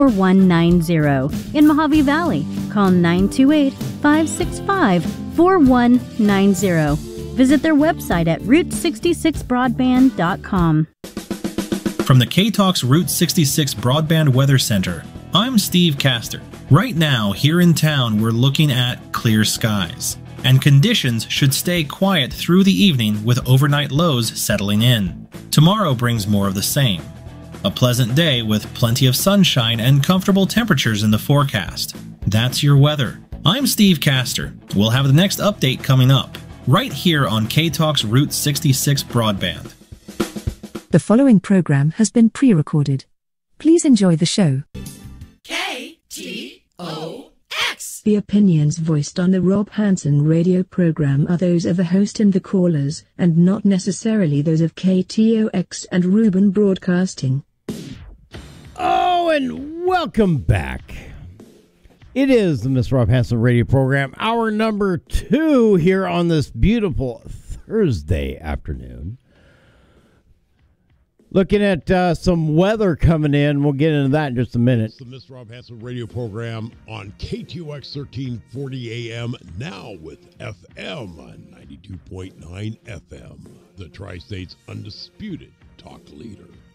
4190. In Mojave Valley, call 928-565-4190. Visit their website at route66broadband.com. From the K-Talks Route 66 Broadband Weather Center, I'm Steve Castor. Right now, here in town, we're looking at clear skies, and conditions should stay quiet through the evening with overnight lows settling in. Tomorrow brings more of the same. A pleasant day with plenty of sunshine and comfortable temperatures in the forecast. That's your weather. I'm Steve Castor. We'll have the next update coming up, right here on K-Talks Route 66 Broadband. The following program has been pre-recorded. Please enjoy the show. KTOX. The opinions voiced on the Rob Hansen radio program are those of the host and the callers, and not necessarily those of KTOX and Ruben Broadcasting. Oh, and welcome back. It is the Mr. Rob Hansen radio program, hour number 2 here on this beautiful Thursday afternoon. Looking at some weather coming in. We'll get into that in just a minute. It's the Mr. Rob Hansen radio program on KTOX 1340 AM, now with FM on 92.9 FM, the Tri-State's undisputed talk leader.